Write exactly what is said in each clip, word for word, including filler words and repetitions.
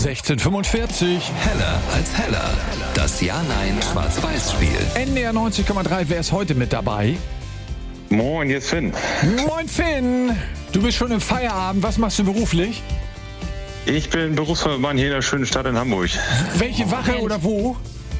sechzehn Uhr fünfundvierzig. Heller als Heller. Das Ja-Nein-Schwarz-Weiß-Spiel. N D R neunzig Komma drei, wer ist heute mit dabei? Moin, hier ist Finn. Moin Finn! Du bist schon im Feierabend. Was machst du beruflich? Ich bin Berufsfeuerwehrmann hier in der schönen Stadt in Hamburg. Welche Wache oder wo?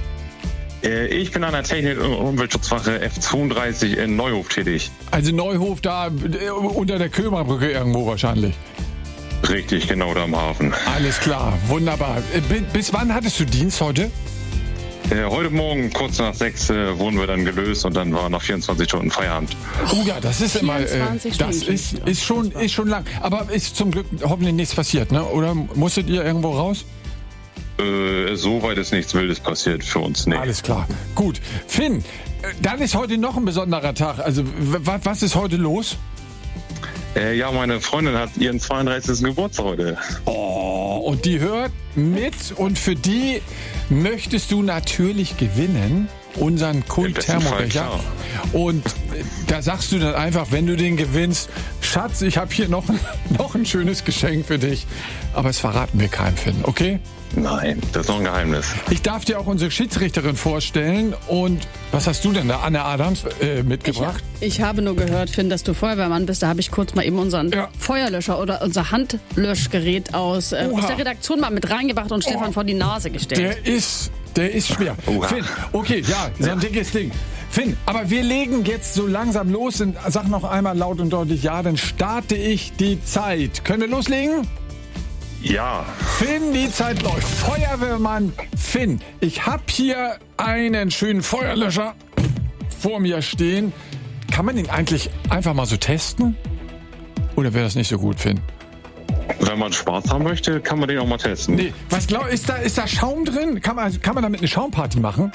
Äh, Ich bin an der Technik- und Umweltschutzwache F zweiunddreißig in Neuhof tätig. Also Neuhof, da äh, unter der Kömerbrücke irgendwo wahrscheinlich. Richtig, genau da am Hafen. Alles klar, wunderbar. Äh, bi- Bis wann hattest du Dienst heute? Äh, heute Morgen kurz nach sechs äh, wurden wir dann gelöst und dann war nach vierundzwanzig Stunden Feierabend. Oh ja, das ist immer, äh, vierundzwanzig das Stunden. ist, ist schon, ist schon lang. Aber ist zum Glück hoffentlich nichts passiert, ne? Oder musstet ihr irgendwo raus? Äh, Soweit ist nichts Wildes passiert für uns, nee. Alles klar. Gut. Finn, äh, dann ist heute noch ein besonderer Tag. Also, w- w- was ist heute los? Äh, ja, meine Freundin hat ihren zweiunddreißigsten Geburtstag heute. Oh, und die hört mit und für die möchtest du natürlich gewinnen, unseren Im besten Kult-Thermobecher. Fall, klar. Und äh, da sagst du dann einfach, wenn du den gewinnst, Schatz, ich habe hier noch, ein- noch ein schönes Geschenk für dich. Aber es verraten wir keinem, Finn, okay? Nein, das ist noch ein Geheimnis. Ich darf dir auch unsere Schiedsrichterin vorstellen. Und was hast du denn da, Anne Adams, äh, mitgebracht? Ich habe nur gehört, Finn, dass du Feuerwehrmann bist. Da habe ich kurz mal eben unseren Ja. Feuerlöscher oder unser Handlöschgerät aus, äh, Oha. aus der Redaktion mal mit reingebracht und Stefan Oh. vor die Nase gestellt. Der ist, der ist schwer. Oha. Finn, okay, ja, so ein dickes Ding. Finn, aber wir legen jetzt so langsam los. Und sag noch einmal laut und deutlich ja, dann starte ich die Zeit. Können wir loslegen? Ja, Finn, die Zeit läuft. Feuerwehrmann Finn, ich hab hier einen schönen Feuerlöscher vor mir stehen. Kann man den eigentlich einfach mal so testen? Oder wäre das nicht so gut, Finn? wenn man Spaß haben möchte, kann man den auch mal testen. Nee, was glaub, ist da, ist da Schaum drin? Kann man, kann man damit eine Schaumparty machen?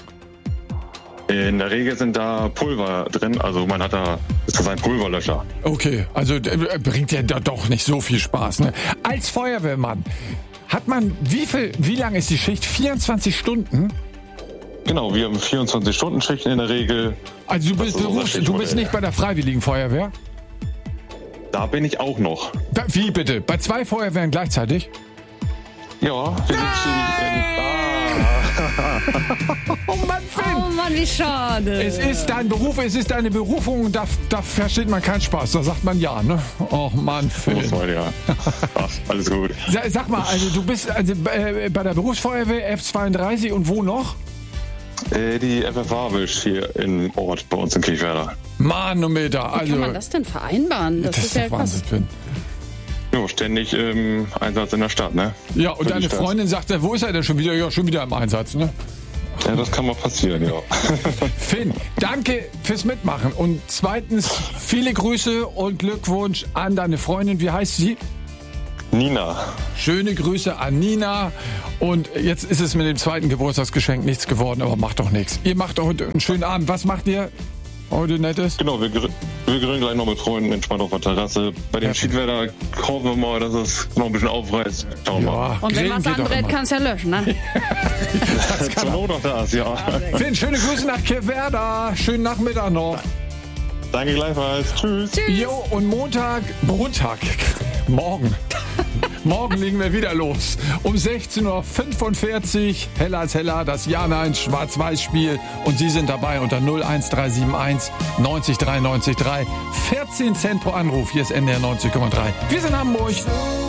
In der Regel sind da Pulver drin, also man hat da, ist das ein Pulverlöscher. Okay, also äh, bringt ja da doch nicht so viel Spaß, ne? Als Feuerwehrmann hat man, wie viel, wie lang ist die Schicht? vierundzwanzig Stunden? Genau, wir haben vierundzwanzig Stunden Schichten in der Regel. Also du Das bist, ist unser berufs, du bist Schichtmodell. nicht bei der Freiwilligen Feuerwehr? Da bin ich auch noch. Da, wie bitte? Bei zwei Feuerwehren gleichzeitig? Ja, wir sind in, Oh Mann, Finn! Oh Mann, wie schade. Es ist dein Beruf, es ist deine Berufung, da, da versteht man keinen Spaß, da sagt man ja, ne? Oh Mann, da muss Finn. man ja. Ach, alles gut. Sa- Sag mal, also du bist also, äh, bei der Berufsfeuerwehr F zweiunddreißig und wo noch? Äh, die F F Warwisch hier im Ort bei uns in Kirchwerder. Manometer, Wie also kann man das denn vereinbaren? Das, das ist ja ist doch Wahnsinn, krass. Finn. Ja, ständig im Einsatz in der Stadt, ne? Ja, und Für die deine Stadt. Freundin sagt, wo ist er denn schon wieder? Ja, schon wieder im Einsatz, ne? Ja, das kann mal passieren, ja. Finn, danke fürs Mitmachen. Und zweitens, viele Grüße und Glückwunsch an deine Freundin. Wie heißt sie? Nina. Schöne Grüße an Nina. Und jetzt ist es mit dem zweiten Geburtstagsgeschenk nichts geworden, aber macht doch nichts. Ihr macht doch heute einen schönen Abend. Was macht ihr heute Nettes? Genau, wir, gr- wir grillen gleich noch mit Freunden entspannt auf der Terrasse. Bei dem Ja. Schiedwerder hoffen wir mal, dass es noch ein bisschen aufreißt. Schauen wir mal. Und wenn grillen was geht doch anbrennt, immer. kannst du ja löschen, ne? Zur Not noch das, ja. Finn, schöne Grüße nach Kirchwerder. Schönen Nachmittag noch. Danke gleichfalls. Tschüss. Jo, und Montag, Montag, morgen. Morgen legen wir wieder los. Um sechzehn Uhr fünfundvierzig, Heller als Heller, das Ja-Nein-Schwarz-Weiß-Spiel. Und Sie sind dabei unter null eins drei sieben eins neunzig drei neunzig drei. vierzehn Cent pro Anruf. Hier ist N D R neunzig Komma drei. Wir sind Hamburg.